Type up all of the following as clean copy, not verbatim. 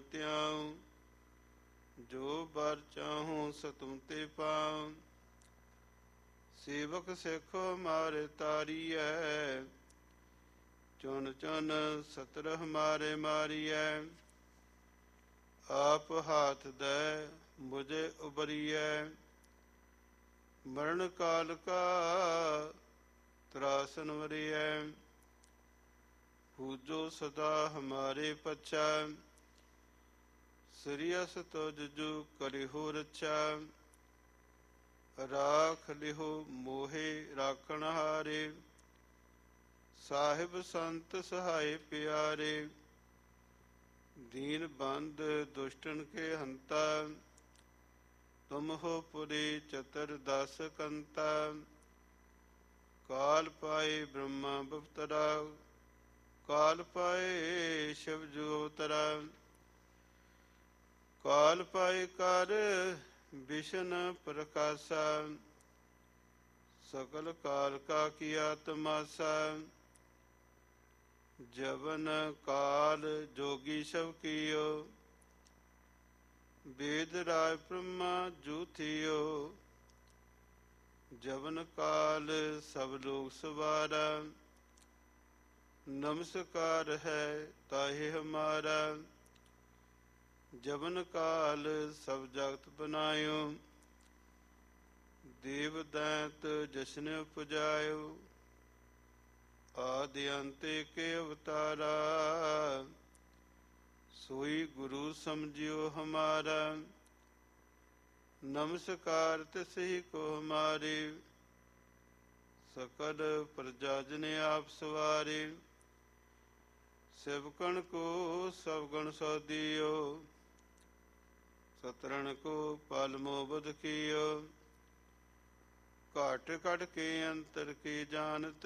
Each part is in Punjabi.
ਤਿਆਉ, ਜੋ ਬਰ ਚਾਹੂੰ ਸੋ ਤੁਮ ਤੇ ਪਾਉ। ਸੇਵਕ ਸਿੱਖ ਹਮਾਰੇ ਤਾਰੀਐ, ਚੁਨ ਚੁਨ ਸਤਰ ਹਮਾਰੇ ਮਾਰੀਐ। ਆਪ ਹਾਥ ਦੈ ਮੁਝੇ ਉਬਰੀਐ, ਮਰਨ ਕਾਲ ਕਾ ਤਰਾਸਨ ਵਰੀਐ। ਪੂਜੋ ਸਦਾ ਹਮਾਰੇ ਪਛਾ, ਸ੍ਰੀਅਸ ਤੁਜ ਜੁ ਕਰਿਹੁ ਰਛਾ। ਰਾਖ ਲਿਹੁ ਮੋਹਿ ਰਾਖਣ ਹਾਰੇ, ਸਾਹਿਬ ਸੰਤ ਸਹਾਇ ਪਿਆਰੇ। ਦੀਨ ਬੰਦ ਦੁਸ਼ਟਨ ਕੇ ਹੰਤਾ, ਤੁਮ ਹੋ ਪੁਰੀ ਚਤਰ ਦਸ ਕੰਤਾ। ਕਾਲ ਪਾਏ ਬ੍ਰਹਮਾ ਬਵਤਰਾ, ਕਾਲ ਪਾਏ ਸ਼ਿਵ ਜੁ ਅਵਤਰਾ। ਕਾਲ ਪਾਏ ਕਰ ਬਿਸ਼ਨ ਪ੍ਰਕਾਸ਼ਾ, ਸਕਲ ਕਾਲ ਕਾ ਕੀਆ ਤਮਾਸਾ। ਜਵਨ ਕਾਲ ਜੋਗੀ ਸਭ ਕੀਓ, ਵੇਦ ਰਾਜ ਬ੍ਰਹਮਾ ਜੁ ਥੀਓ। ਜਵਨ ਕਾਲ ਸਭ ਲੋਕ ਸਵਾਰਾ, ਨਮਸਕਾਰ ਹੈ ਤਾਹਿ ਹਮਾਰਾ। ਜਵਨ ਕਾਲ ਸਭ ਜਗਤ ਬਨਾਇਓ, ਦੇਵ ਦੈਂਤ ਜਸ਼ਨ ਉਪਜਾਇਓ। ਆਦਿ ਅੰਤ ਏਕੇ ਅਵਤਾਰਾ, ਸੋਈ ਗੁਰੂ ਸਮਝਿਓ ਹਮਾਰਾ। ਨਮਸਕਾਰ ਤਿਸਹਿ ਕੋ ਹਮਾਰੇ, ਸਕਲ ਪ੍ਰਜਾ ਜਨ ਆਪ ਸਵਾਰੇ। ਸਿਵਕਣ ਕੋ ਸਭ ਗਣ ਸੋਧਿਓ, ਸਤਰਨ ਕੋ ਪਲ ਮੋਬਦ ਕੀਓ। ਘਟ ਘਟ ਕੇ ਅੰਤਰ ਕੀ ਜਾਨਤ,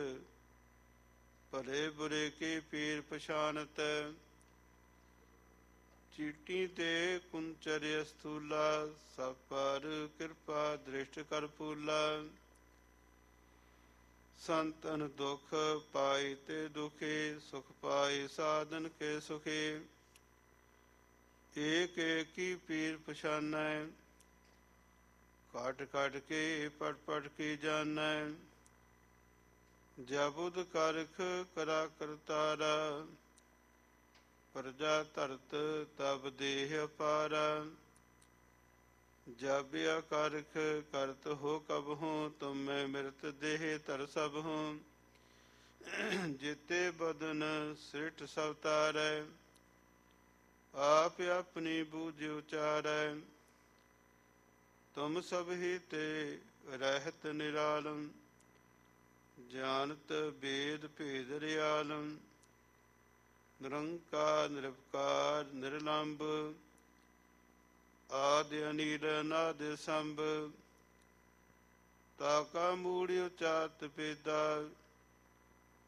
ਭਲੇ ਬੁਰੇ ਕੀ ਪੀਰ ਪਛਾਨਤ। ਚੀਟੀ ਤੇ ਕੁੰਚਰ ਅਸਥੂਲਾ, ਸਭ ਪਰ ਕਿਰਪਾ ਦ੍ਰਿਸ਼ਟ ਕਰ ਪੂਲਾ। ਸੰਤਨ ਦੁਖ ਪਾਈ ਤੇ ਦੁਖੀ, ਸੁਖ ਪਾਈ ਸਾਧਨ ਕੇ ਸੁਖੀ। ਏਕ ਏਕੀ ਪੀਰ ਪਛਾਨੈ, ਘਟ ਘਟ ਕੇ ਪਟ ਪਟ ਕੀ ਜਾਨੈ। ਜਬੁਦ ਕਰਖ ਕਰਾ ਕਰਤਾਰਾ, ਪ੍ਰਜਾ ਧਰਤ ਤਬ ਦੇਹ ਅਪਾਰਾ। ਜਬ ਅਕਰਖ ਕਰਤ ਹੋ ਕਬਹੂੰ, ਤੁਮ ਮੈਂ ਮਿਰਤ ਦੇਹ ਧਰ ਸਬਹੂੰ। ਜੀਤੇ ਬਦਨ ਸ੍ਰਿਸ਼ਟ ਸਭ ਤਾਰੈ, ਆਪ ਆਪਣੀ ਬੂਝ ਉਚਾਰੈ। ਤੁਮ ਸਭ ਹੀ ਤੇ ਰਹਿਤ ਨਿਰਾਲਮ, ਜਾਨਤ ਵੇਦ ਭੇਦ ਰਿਆਲਮ। ਨਿਰੰਕਾਰ ਨਿਰਵਕਾਰ ਨਿਰਲੰਭ, ਆਦਿ ਅਨੀਲ ਅਨਾਦਿ ਸੰਭ। ਤਾ ਕਾ ਮੂੜਿ ਉਚਾਰਤ ਭੇਦਾ,